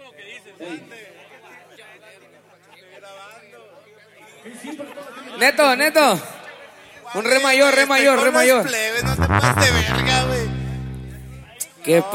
Neto. Un re mayor. Plebe, no te pases de verga, güey. ¿Qué